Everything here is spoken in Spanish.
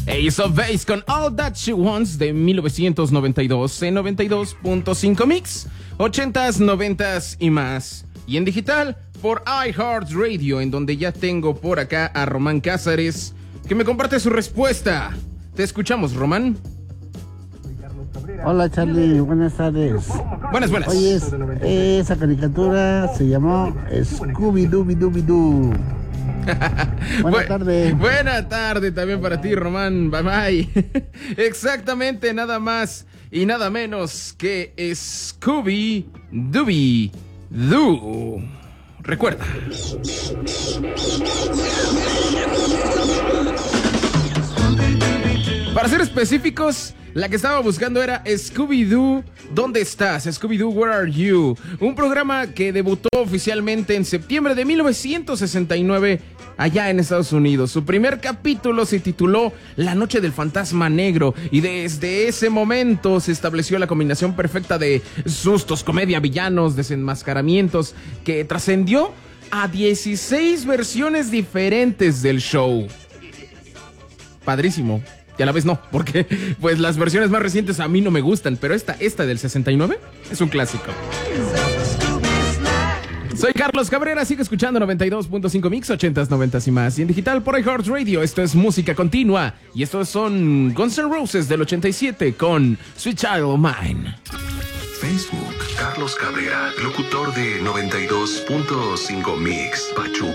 Ace of Base con All That She Wants de 1992 en 92.5 Mix, 80s, 90s y más. Y en digital por iHeartRadio, en donde ya tengo por acá a Román Cázares, que me comparte su respuesta. Te escuchamos, Román. Hola, Charlie, buenas tardes. Buenas. Oye, esa caricatura se llamó Scooby-Dooby-Dooby-Doo. Buenas tardes. Buena tarde también para ti, Román. Bye bye. Exactamente, nada más y nada menos que Scooby-Dooby-Doo. Recuerda. Para ser específicos, la que estaba buscando era Scooby-Doo, ¿dónde estás? Scooby-Doo, where are you? Un programa que debutó oficialmente en septiembre de 1969 allá en Estados Unidos. Su primer capítulo se tituló La Noche del Fantasma Negro y desde ese momento se estableció la combinación perfecta de sustos, comedia, villanos, desenmascaramientos, que trascendió a 16 versiones diferentes del show. Padrísimo. Y a la vez no, porque pues las versiones más recientes a mí no me gustan, pero esta del 69 es un clásico. Soy Carlos Cabrera, sigue escuchando 92.5 Mix, 80s, 90s y más. Y en digital por iHeartRadio, esto es música continua. Y estos son Guns N' Roses del 87 con Sweet Child O' Mine. Facebook, Carlos Cabrera, locutor de 92.5 Mix, Pachuca.